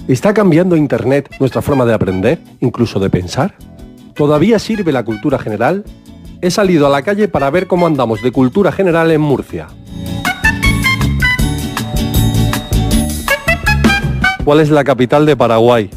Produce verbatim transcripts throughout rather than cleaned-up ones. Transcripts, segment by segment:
¿Está cambiando Internet nuestra forma de aprender, incluso de pensar? ¿Todavía sirve la cultura general? He salido a la calle para ver cómo andamos de cultura general en Murcia. ¿Cuál es la capital de Paraguay?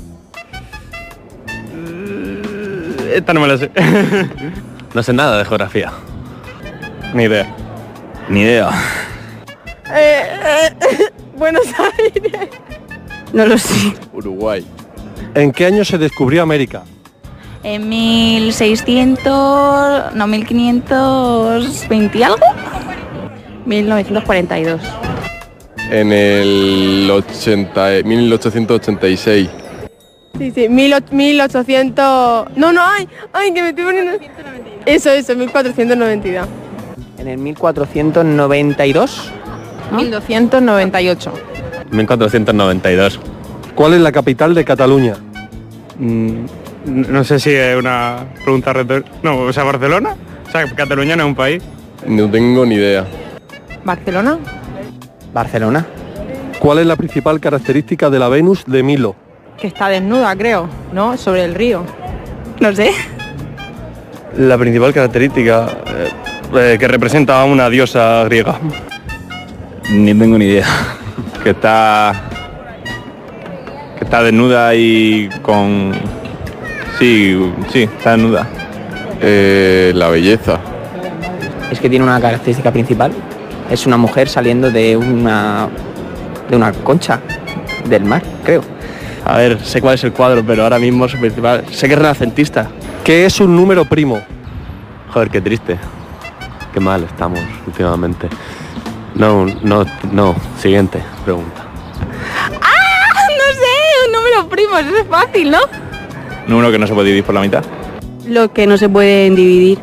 Esta no me la sé. No sé nada de geografía. Ni idea. Ni idea. Eh, eh, Buenos Aires. No lo sé. Uruguay. ¿En qué año se descubrió América? En mil seiscientos, no, mil quinientos veinte y algo. mil novecientos cuarenta y dos. En el ochenta, mil ochocientos ochenta y seis. Sí, sí, mil ochocientos... No, no, ay, ay, que me estoy poniendo... Eso, eso, mil cuatrocientos noventa y dos. En el mil cuatrocientos noventa y dos. ¿No? mil doscientos noventa y ocho. mil cuatrocientos noventa y dos. ¿Cuál es la capital de Cataluña? Mm, no sé si es una pregunta retórica. No, o sea, ¿Barcelona? O sea, Cataluña no es un país. No tengo ni idea. ¿Barcelona? Barcelona. ¿Cuál es la principal característica de la Venus de Milo? Que está desnuda, creo, ¿no? Sobre el río. No sé. La principal característica eh, eh, que representa a una diosa griega. Ni tengo ni idea. Que está... Que está desnuda y con... Sí, sí, está desnuda. Eh, la belleza. Es que tiene una característica principal. Es una mujer saliendo de una... de una concha del mar, creo. A ver, sé cuál es el cuadro, pero ahora mismo su principal... Sé que es renacentista. ¿Qué es un número primo? Joder, qué triste. Qué mal estamos últimamente. No, no, no. Siguiente pregunta. ¡Ah! No sé, un número primo, eso es fácil, ¿no? Número que no se puede dividir por la mitad. Lo que no se pueden dividir.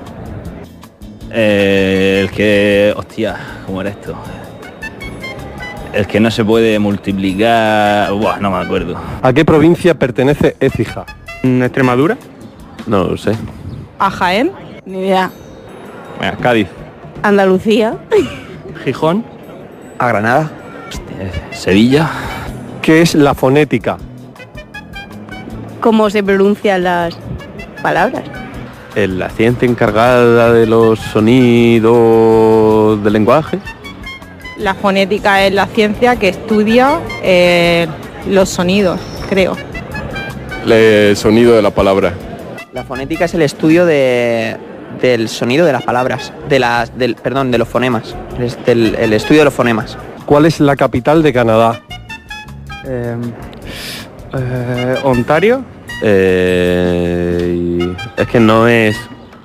Eh, el que... Hostia, ¿cómo era esto? El que no se puede multiplicar... Buah, no me acuerdo. ¿A qué provincia pertenece Écija? ¿Extremadura? No lo sé. ¿A Jaén? Ni idea. Venga, Cádiz. Andalucía. Gijón. A Granada. Hostia, Sevilla. ¿Qué es la fonética? ¿Cómo se pronuncian las palabras? Eh, La ciencia encargada de los sonidos del lenguaje. La fonética es la ciencia que estudia eh, los sonidos, creo. El sonido de la palabra. La fonética es el estudio de, del sonido de las palabras, de las, del, perdón, de los fonemas, es del, el estudio de los fonemas. ¿Cuál es la capital de Canadá? Eh, eh, Ontario. Eh, y es que no es...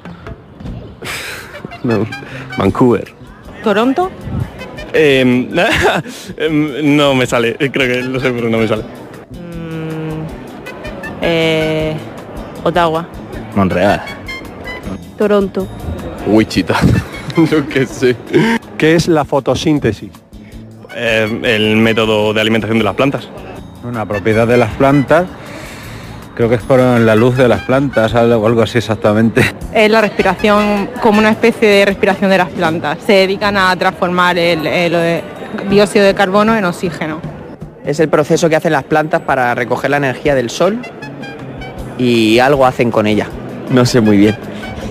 No, Vancouver. ¿Toronto? Eh, no me sale, creo que lo sé, pero no me sale. Mm, eh, Ottawa. Montreal. Toronto. Wichita. Yo qué sé. ¿Qué es la fotosíntesis? Eh, el método de alimentación de las plantas. Una propiedad de las plantas, creo que es por la luz de las plantas, algo, algo así exactamente. Es la respiración, como una especie de respiración de las plantas. Se dedican a transformar el, el, el dióxido de carbono en oxígeno. Es el proceso que hacen las plantas para recoger la energía del sol y algo hacen con ella. No sé muy bien.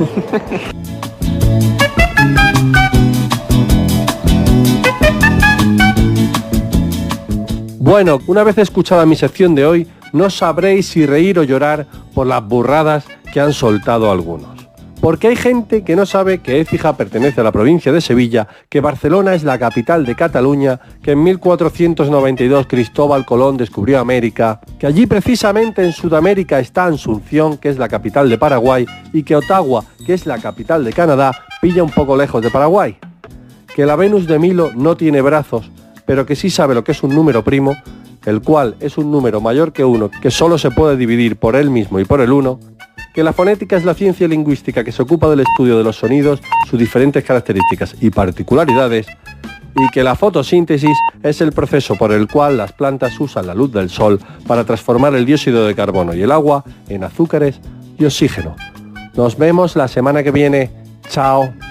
Bueno, una vez escuchada mi sección de hoy, no sabréis si reír o llorar por las burradas que han soltado algunos. Porque hay gente que no sabe que Écija pertenece a la provincia de Sevilla, que Barcelona es la capital de Cataluña, que en mil cuatrocientos noventa y dos Cristóbal Colón descubrió América, que allí precisamente en Sudamérica está Asunción, que es la capital de Paraguay, y que Ottawa, que es la capital de Canadá, pilla un poco lejos de Paraguay. Que la Venus de Milo no tiene brazos, pero que sí sabe lo que es un número primo, el cual es un número mayor que uno, que solo se puede dividir por él mismo y por el uno, que la fonética es la ciencia lingüística que se ocupa del estudio de los sonidos, sus diferentes características y particularidades, y que la fotosíntesis es el proceso por el cual las plantas usan la luz del sol para transformar el dióxido de carbono y el agua en azúcares y oxígeno. Nos vemos la semana que viene. Chao.